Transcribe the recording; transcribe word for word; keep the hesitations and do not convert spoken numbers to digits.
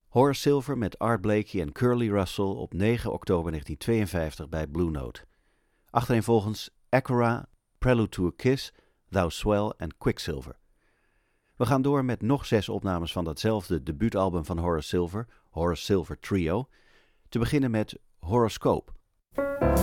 Horace Silver met Art Blakey en Curly Russell op negen oktober negentien tweeënvijftig bij Blue Note. Achtereenvolgens Acura, Prelude to a Kiss, Thou Swell en Quicksilver. We gaan door met nog zes opnames van datzelfde debuutalbum van Horace Silver, Horace Silver Trio, te beginnen met Horoscope.